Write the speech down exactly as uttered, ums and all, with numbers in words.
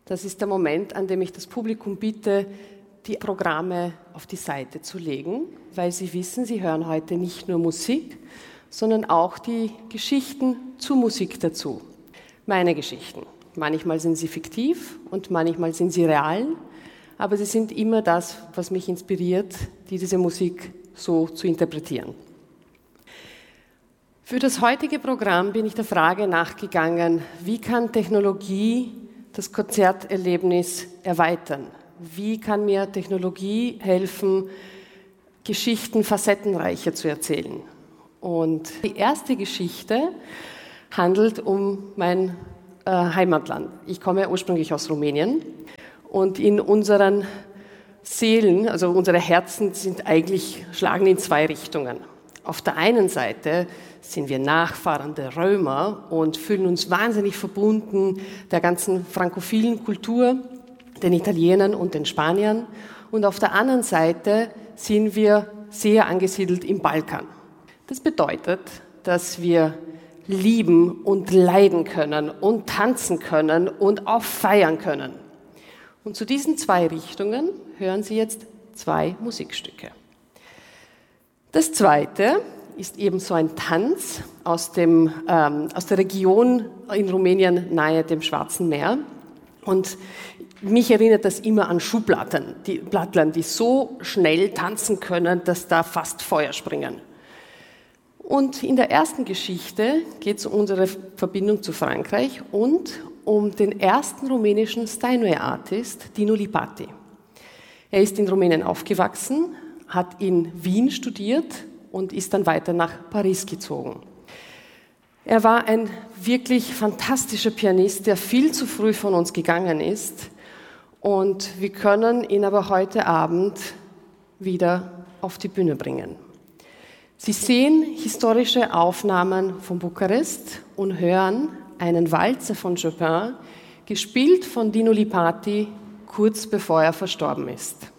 Das ist der Moment, an dem ich das Publikum bitte, die Programme auf die Seite zu legen, weil Sie wissen, Sie hören heute nicht nur Musik, sondern auch die Geschichten zur Musik dazu. Meine Geschichten. Manchmal sind sie fiktiv und manchmal sind sie real, aber sie sind immer das, was mich inspiriert, diese Musik so zu interpretieren. Für das heutige Programm bin ich der Frage nachgegangen, wie kann Technologie das Konzerterlebnis erweitern? Wie kann mir Technologie helfen, Geschichten facettenreicher zu erzählen? Und die erste Geschichte handelt um mein äh, Heimatland. Ich komme ursprünglich aus Rumänien und in unseren Seelen, also unsere Herzen sind eigentlich, schlagen in zwei Richtungen. Auf der einen Seite sind wir Nachfahren der Römer und fühlen uns wahnsinnig verbunden der ganzen frankophilen Kultur, den Italienern und den Spaniern. Und auf der anderen Seite sind wir sehr angesiedelt im Balkan. Das bedeutet, dass wir lieben und leiden können und tanzen können und auch feiern können. Und zu diesen zwei Richtungen hören Sie jetzt zwei Musikstücke. Das zweite ist eben so ein Tanz aus, dem, ähm, aus der Region in Rumänien nahe dem Schwarzen Meer. Und mich erinnert das immer an Schuhplattlern, die, Plattlern, die so schnell tanzen können, dass da fast Feuer springen. Und in der ersten Geschichte geht es um unsere Verbindung zu Frankreich und um den ersten rumänischen Steinway-Artist, Dinu Lipatti. Er ist in Rumänien aufgewachsen, hat in Wien studiert und ist dann weiter nach Paris gezogen. Er war ein wirklich fantastischer Pianist, der viel zu früh von uns gegangen ist. Und wir können ihn aber heute Abend wieder auf die Bühne bringen. Sie sehen historische Aufnahmen von Bukarest und hören einen Walzer von Chopin, gespielt von Dinu Lipatti, kurz bevor er verstorben ist.